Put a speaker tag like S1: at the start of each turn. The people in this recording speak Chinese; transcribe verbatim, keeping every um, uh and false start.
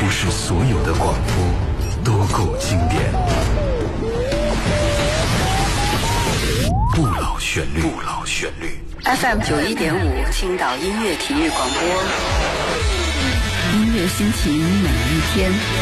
S1: 是所有的广播都够经典。不老旋律，不老旋律。
S2: F M 九一点五，青岛音乐体育广播，音乐心情每一天。